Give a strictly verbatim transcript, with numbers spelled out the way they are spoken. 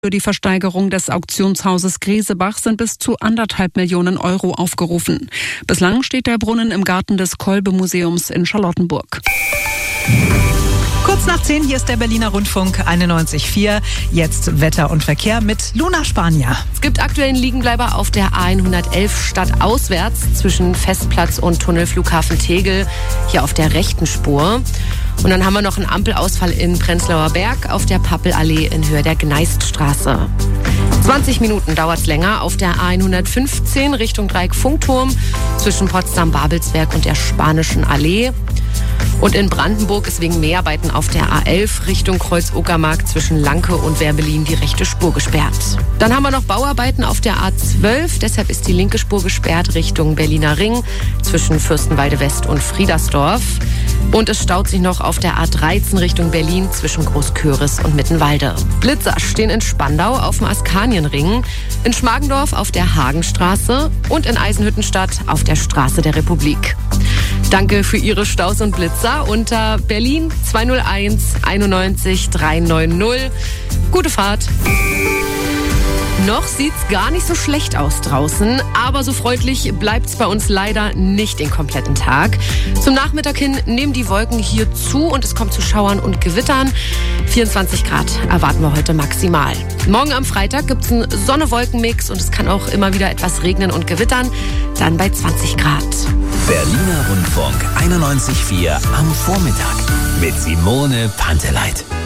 Für die Versteigerung des Auktionshauses Griesebach sind bis zu anderthalb Millionen Euro aufgerufen. Bislang steht der Brunnen im Garten des Kolbe-Museums in Charlottenburg. Kurz nach zehn, hier ist der Berliner Rundfunk einundneunzig Komma vier. Jetzt Wetter und Verkehr mit Luna Spanier. Es gibt aktuell einen Liegenbleiber auf der A hundertelf stadtauswärts zwischen Festplatz und Tunnelflughafen Tegel, hier auf der rechten Spur. Und dann haben wir noch einen Ampelausfall in Prenzlauer Berg auf der Pappelallee in Höhe der Gneiststraße. zwanzig Minuten dauert es länger auf der A hundertfünfzehn Richtung Dreieck Funkturm zwischen Potsdam-Babelsberg und der Spanischen Allee. Und in Brandenburg ist wegen Mäharbeiten auf der A elf Richtung Kreuz-Uckermark zwischen Lanke und Werbelin die rechte Spur gesperrt. Dann haben wir noch Bauarbeiten auf der A zwölf, deshalb ist die linke Spur gesperrt Richtung Berliner Ring zwischen Fürstenwalde West und Friedersdorf. Und es staut sich noch auf der A dreizehn Richtung Berlin zwischen Großköris und Mittenwalde. Blitzer stehen in Spandau auf dem Askanienring, in Schmargendorf auf der Hagenstraße und in Eisenhüttenstadt auf der Straße der Republik. Danke für Ihre Staus und Blitzer unter Berlin zwei null eins einundneunzig dreihundertneunzig. Gute Fahrt! Noch sieht's gar nicht so schlecht aus draußen, aber so freundlich bleibt's bei uns leider nicht den kompletten Tag. Zum Nachmittag hin nehmen die Wolken hier zu und es kommt zu Schauern und Gewittern. vierundzwanzig Grad erwarten wir heute maximal. Morgen am Freitag gibt's einen Sonne-Wolken-Mix und es kann auch immer wieder etwas regnen und gewittern, dann bei zwanzig Grad. Berliner Rundfunk einundneunzig Komma vier am Vormittag mit Simone Panteleit.